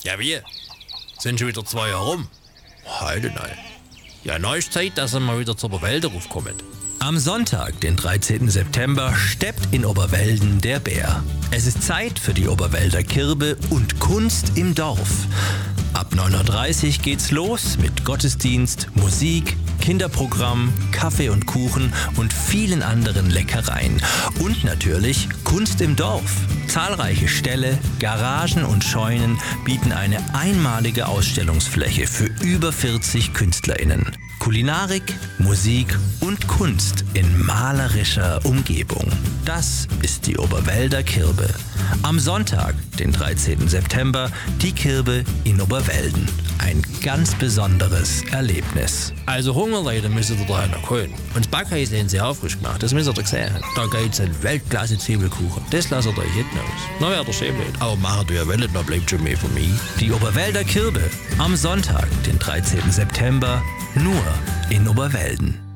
Ja, wie? Sind schon wieder 2 Jahre rum? Heute nein. Ja, neu ist Zeit, dass ihr mal wieder zur Oberwälder raufkommt. Am Sonntag, den 13. September, steppt in Oberwelden der Bär. Es ist Zeit für die Oberwälder Kirbe und Kunst im Dorf. Ab 9:30 Uhr geht's los mit Gottesdienst, Musik, Kinderprogramm, Kaffee und Kuchen und vielen anderen Leckereien. Und natürlich Kunst im Dorf. Zahlreiche Ställe, Garagen und Scheunen bieten eine einmalige Ausstellungsfläche für über 40 KünstlerInnen. Kulinarik, Musik und Kunst in malerischer Umgebung. Das ist die Oberwälder Kirbe. Am Sonntag, den 13. September, die Kirbe in Oberwelden. Ein ganz besonderes Erlebnis. Also Hungerleute müsst ihr da noch holen. Und das Backhaus haben sie aufrisch gemacht, das müsst ihr sehen. Da gibt's einen Weltklasse-Zwiebelkuchen. Das lasst ihr euch hinten aus. Na wäre der schön blöd. Aber machen du ja wollt, dann bleibt schon mehr von mir. Die Oberwälder Kirbe. Am Sonntag, den 13. September, nur in Oberwelden.